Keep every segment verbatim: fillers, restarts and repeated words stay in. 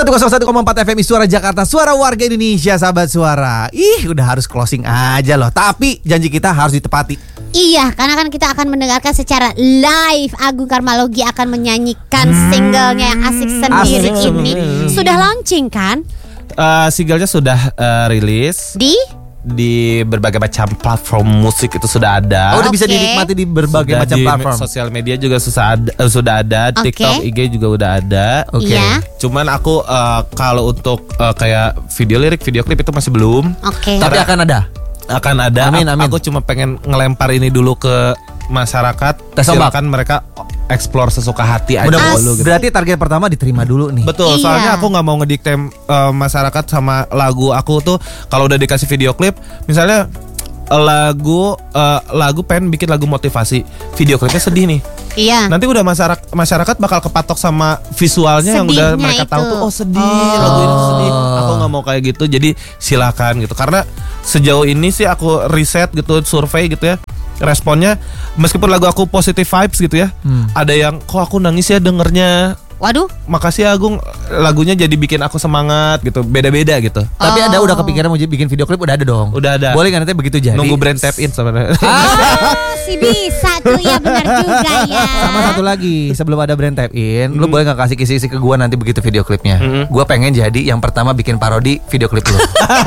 seratus satu koma empat F M Suara Jakarta, suara warga Indonesia, sahabat suara. Ih, udah harus closing aja loh. Tapi janji kita harus ditepati. Iya, karena kan kita akan mendengarkan secara live. Agung Karmalogi akan menyanyikan hmm. singlenya yang asik sendiri asik ini. Sendiri. Sudah launching kan? Uh, singlenya sudah uh, rilis di di berbagai macam platform musik itu sudah ada. Oh, udah okay. bisa dinikmati di berbagai sudah macam di platform. Sosial media juga susah ada, uh, sudah ada, okay. TikTok, I G juga udah ada. Oke. Okay. Yeah. Cuman aku uh, kalau untuk uh, kayak video lirik, video klip itu masih belum. Oke. Okay. Tapi akan ada. Akan ada. Amin, amin. Aku cuma pengen ngelempar ini dulu ke masyarakat. Silakan mereka explore sesuka hati aja dulu gitu. Berarti target pertama diterima dulu nih. Betul, iya. soalnya aku gak mau ngedikte uh, masyarakat sama lagu aku tuh. Kalau udah dikasih video klip, misalnya lagu uh, lagu pengen bikin lagu motivasi, video klipnya sedih nih. Iya. Nanti udah masyarakat masyarakat bakal kepatok sama visualnya. Sedihnya yang udah mereka itu tahu tuh, oh sedih, oh. lagu ini sedih. Aku nggak mau kayak gitu. Jadi silakan gitu. Karena sejauh ini sih aku riset gitu, survei gitu ya. Responnya meskipun lagu aku positive vibes gitu ya, hmm. ada yang kok aku nangis ya dengernya. Waduh, makasih Agung, lagunya jadi bikin aku semangat gitu, beda-beda gitu. Oh. Tapi ada udah kepikiran mau bikin video klip, udah ada dong. Udah ada. Boleh kan nanti begitu jadi. Nunggu brand tap in sebenarnya. Ah, si bisa tuh ya, benar juga ya. Sama satu lagi, sebelum ada brand tap in, hmm. lu boleh nggak kasih kisi-kisi ke gua nanti begitu video klipnya. Hmm. Gua pengen jadi yang pertama bikin parodi video klip lu.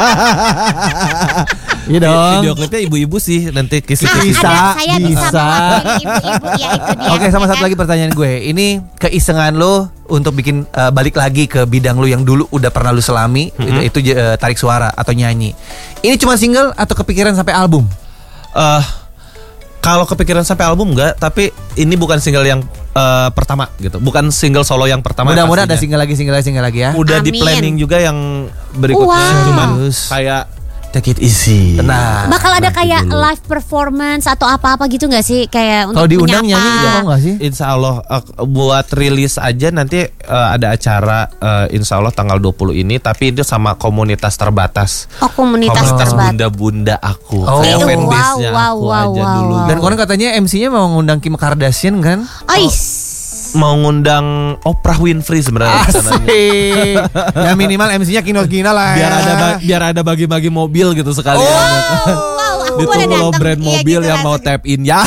Iya dong. Video klipnya ibu-ibu sih nanti kisi-kisi. Ah, bisa, ada, saya bisa. bisa ibu-ibu ya itu dia. Oke, sama satu lagi pertanyaan gue. Ini keisengan lo untuk bikin uh, balik lagi ke bidang lu yang dulu udah pernah lu selami, mm-hmm. itu, itu uh, tarik suara atau nyanyi. Ini cuma single atau kepikiran sampai album? Uh, kalau kepikiran sampai album enggak, tapi ini bukan single yang uh, pertama gitu. Bukan single solo yang pertama. Mudah-mudahan ada single lagi, single lagi, single lagi ya. Udah di planning juga yang berikutnya. Wow. Cuman kayak take it easy. Tenang. Bakal ada kayak dulu. Live performance atau apa-apa gitu nggak sih? Kayak untuk kalau diundang menyapa. nyanyi gitu nggak sih? Insya Allah uh, buat rilis aja nanti uh, ada acara uh, Insya Allah tanggal dua puluh ini. Tapi itu sama komunitas terbatas. Oh, komunitas, komunitas terbatas. bunda-bunda aku. Oh. Kayak wow, fanbase-nya wow, aku wow, aja wow, dulu. wow. Dan konon katanya M C-nya mau ngundang Kim Kardashian kan? Ais. Mau ngundang Oprah Winfrey sebenarnya. Asik. Ya minimal M C-nya Kino-Kino lah. Biar ada ba- biar ada bagi-bagi mobil gitu sekalian. Oh, wow, aku boleh ditunggu lo datang. brand Iya, mobil gitu yang mau langsung. tap in ya.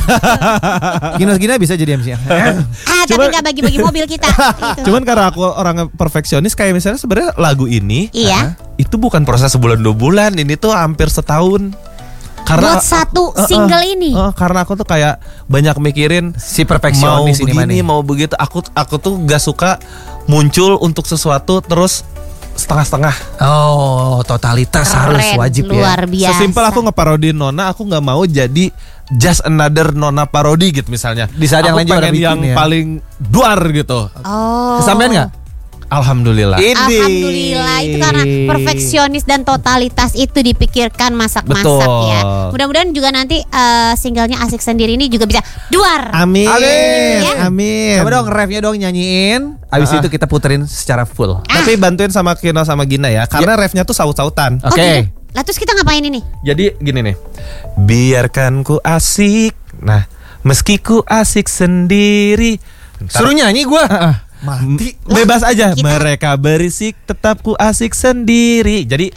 Kino-Kino bisa jadi M C-nya. Ah, tapi nggak bagi-bagi mobil kita. Gitu. Cuman karena aku orang perfeksionis, kayak misalnya sebenarnya lagu ini, Iya. uh, itu bukan proses sebulan dua bulan, ini tuh hampir setahun. Karena buat satu uh, uh, single ini. Uh, karena aku tuh kayak banyak mikirin si mau perfeksionis ini begini, mana? mau begitu. Aku aku tuh gak suka muncul untuk sesuatu terus setengah-setengah. Oh, totalitas Keren, harus wajib luar ya. biasa. Sesimpel aku ngeparodiin Nona, aku nggak mau jadi just another Nona parodi gitu misalnya. Di saat yang aku lain juga pengen bikin yang ya. paling duar gitu. Oh. Kesampean nggak? Alhamdulillah. Alhamdulillah, itu karena perfeksionis dan totalitas itu dipikirkan masak-masak. Betul. Ya. Mudah-mudahan juga nanti uh, singlenya Asik Sendiri ini juga bisa duar. Amin. Amin. Ya? Amin. Coba dong refnya dong nyanyiin. Abis Uh-uh. itu kita puterin secara full. Ah. Tapi bantuin sama Kino sama Gina ya, karena refnya tuh saut-sautan. Oke. Oh, gitu. Lah terus kita ngapain ini? Jadi gini nih. Biarkan ku asik. Nah, meski ku asik sendiri. Ntar- Suruh nyanyi gue. Mati. Bebas aja. Kita- Mereka berisik, tetap ku asik sendiri. Jadi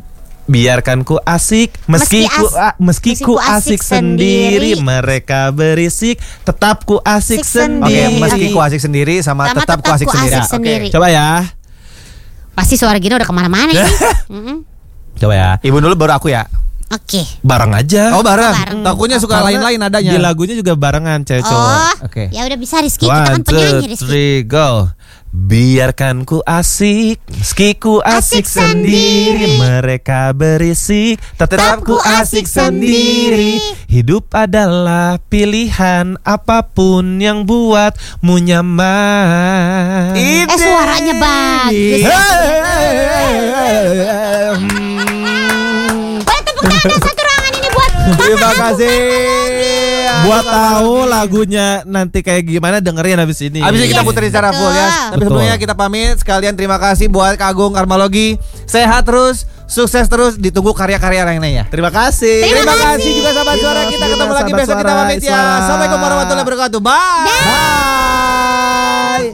biarkan ku asik meski, Meski ku as- a- meski ku asik, asik sendiri. sendiri. Mereka berisik, tetap ku asik Asik Oke, sendiri. meski ku asik sendiri sama, Sama tetap ku asik ku sendiri. asik sendiri. Coba ya. Pasti suara Gina udah kemana-mana nih. Mm-mm. Coba ya. Ibu dulu baru aku ya. Oke. Bareng aja. Oh bareng. bareng. Takutnya suka Karena lain-lain adanya. Di lagunya juga barengan cewek cowok. Oh, Oke. ya udah bisa Rizky, kita kan One, penyanyi two, Rizky. three, go. Biarkan ku asik, meski ku asik, Asik sendiri. sendiri. Mereka berisik, tetap ku asik sendiri. Hidup adalah pilihan, apapun yang buatmu nyaman. Eh suaranya bagus. Boleh tepuk tangan satu ruangan ini buat Terima kasih. Buat tahu lagunya nanti kayak gimana, dengerin habis ini. Abis ini kita puterin secara full ya. Tapi Betul. sebelumnya kita pamit. Sekalian terima kasih buat Kak Agung Karmalogi. Sehat terus, sukses terus, ditunggu karya-karya lainnya ya. Terima kasih. Terima Terima kasih kasih. juga sahabat suara. Kita Terima ketemu lagi sahabat besok, kita suara, pamit ya. suara. Assalamualaikum warahmatullahi wabarakatuh. Bye. Bye.